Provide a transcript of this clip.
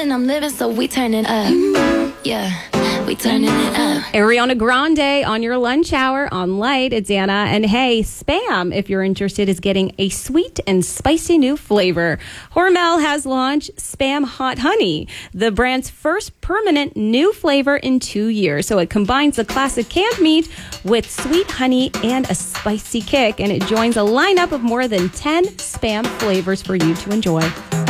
and I'm living, so we turning up. Yeah, we turning it up. Ariana Grande on your lunch hour on Light. It's Anna. And hey, Spam, if you're interested, is getting a sweet and spicy new flavor. Hormel has launched Spam Hot Honey, the brand's first permanent new flavor in 2 years. So it combines the classic canned meat with sweet honey and a spicy kick. And it joins a lineup of more than 10 Spam flavors for you to enjoy.